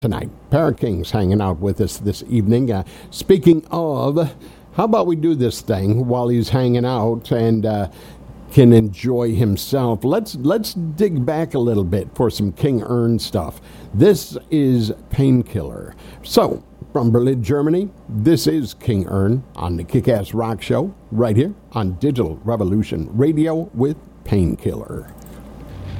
tonight. Para King's hanging out with us this evening. Speaking of, how about we do this thing while he's hanging out and can enjoy himself? Let's dig back a little bit for some King Ern stuff. This is Painkiller. So, from Berlin, Germany, this is King Ern on the Kick-Ass Rock Show right here on Digital Revolution Radio with Painkiller.